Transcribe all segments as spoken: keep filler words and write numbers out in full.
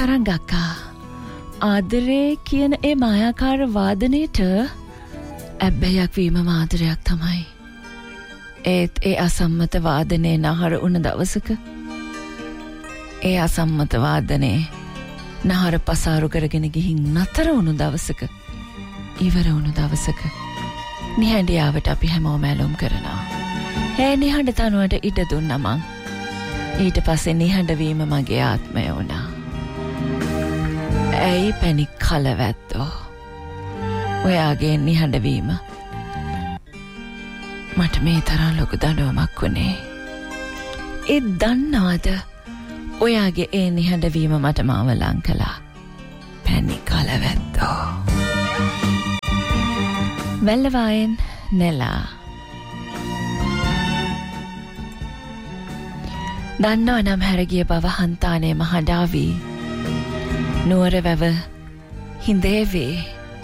තරංගක්කා ආදරේ කියන ඒ මායාකාර වාදනයට ඇබ්බැයක් වීම ආදරයක් තමයි. ඒත් ඒ අසම්මත වාදනයේ නහර උන දවසක ඒ අසම්මත වාදනයේ නහර පසාරු කරගෙන ගිහින් නතර වුණු දවසක ඉවර වුණු දවසක නිහඬියාවට අපි හැමෝම ඇලුම් කරනවා. ඒ නිහඬ තනුවට ඉඩ දුන්නා මං. ඊට පස්සේ නිහඬ වීම මගේ ආත්මය වුණා. ඇයි පැණි කලවැද්දෝ ඔයාගේ නිහඬ වීම මට මේ තරම් ලොකු දඬුවමක් වුණේ. ඒ දන්නවද ඔයාගේ ඒ නිහඬ වීම මට මාව ලං කළා. පැණි කලවැද්දෝ. වැල්ලවායෙන් නෙලා. දන්නව නම් හැරගිය බව හන්තානේ මහඩාවී නුවර වැව හිඳේවේ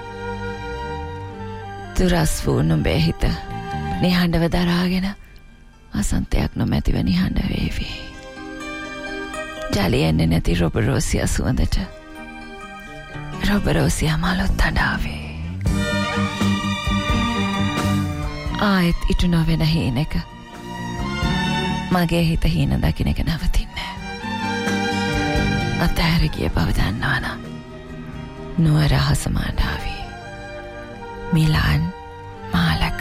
දුරස් වූ නුඹේ හිත නිහඬව දරාගෙන අසන්තයක් නොමැතිව නිහඬ වේවි. ජලයෙන්නේ නැති රොබරෝසියා සුවඳට රොබරෝසියා මලොත් හඬාවේ. ආයෙත් ඉටු නොවෙන හීනෙක මගේ හිත හීන දකින්න එක නවතින්නේ. අතහැර ගිය බව දන්නවනම් නුවර හසමාඩාවි මිලාන්